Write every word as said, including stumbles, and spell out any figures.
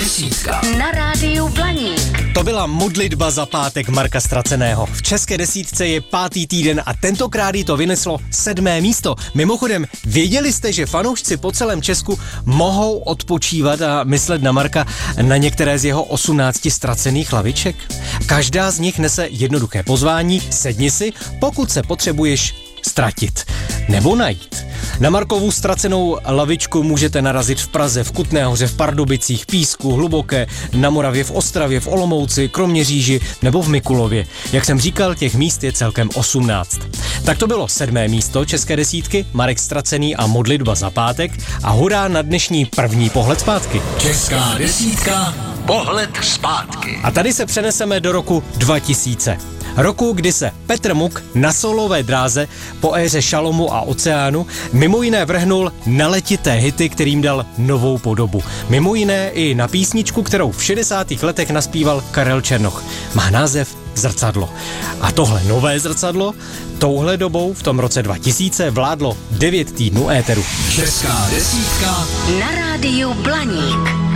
desítka na rádiu Blaník. To byla modlitba za pátek Marka Ztraceného. V české desítce je pátý týden a tentokrát jí to vyneslo sedmé místo. Mimochodem, věděli jste, že fanoušci po celém Česku mohou odpočívat a myslet na Marka na některé z jeho osmnácti ztracených laviček? Každá z nich nese jednoduché pozvání, sedni si, pokud se potřebuješ ztratit nebo najít. Na Markovu ztracenou lavičku můžete narazit v Praze, v Kutné Hoře, v Pardubicích, Písku, Hluboké, na Moravě, v Ostravě, v Olomouci, Kroměříži nebo v Mikulově. Jak jsem říkal, těch míst je celkem osmnáct. Tak to bylo sedmé místo české desítky, Marek Ztracený a modlitba za pátek a hurá na dnešní první pohled zpátky. Česká desítka, pohled zpátky. A tady se přeneseme do roku dva tisíce. Roku, kdy se Petr Muk na solové dráze po éře Šalomu a Oceánu mimo jiné vrhnul na letité hity, kterým dal novou podobu. Mimo jiné i na písničku, kterou v šedesátých letech naspíval Karel Černoch. Má název Zrcadlo. A tohle nové zrcadlo touhle dobou v tom roce dva tisíce vládlo devět týdnů éteru. Česká desítka na rádiu Blaník.